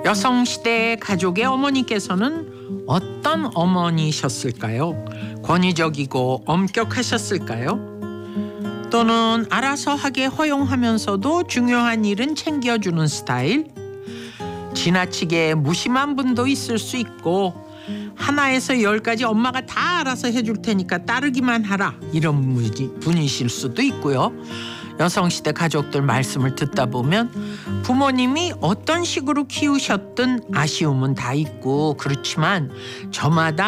여성시대 가족의 어머니께서는 어떤 어머니셨을까요? 권위적이고 엄격하셨을까요? 또는 알아서 하게 허용하면서도 중요한 일은 챙겨주는 스타일? 지나치게 무심한 분도 있을 수 있고 하나에서 10까지 엄마가 다 알아서 해줄 테니까 따르기만 하라 이런 분이실 수도 있고요. 여성시대 가족들 말씀을 듣다 보면 부모님이 어떤 식으로 키우셨든 아쉬움은 다 있고 그렇지만 저마다